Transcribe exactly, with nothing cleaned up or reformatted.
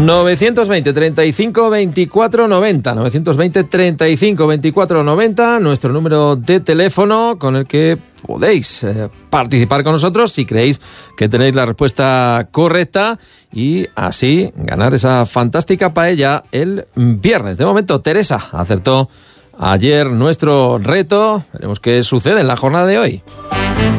novecientos veinte, treinta y cinco, veinticuatro, noventa. novecientos veinte, treinta y cinco, veinticuatro, noventa. Nuestro número de teléfono con el que podéis eh, participar con nosotros si creéis que tenéis la respuesta correcta y así ganar esa fantástica paella el viernes. De momento, Teresa acertó ayer nuestro reto. Veremos qué sucede en la jornada de hoy.